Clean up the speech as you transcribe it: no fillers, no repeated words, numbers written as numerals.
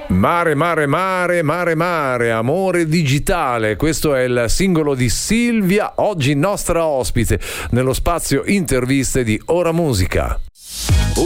Mare, mare, mare, mare, mare, amore digitale. Questo è il singolo di Silvia, oggi nostra ospite nello spazio interviste di Ora Musica.